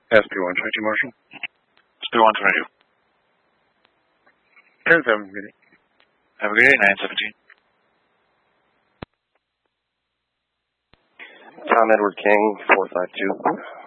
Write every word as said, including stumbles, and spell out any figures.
S P one twenty-two, Marshall. S P one twenty-two. ten seven, good day. Have a good day, nine seventeen. Tom Edward King, four five two.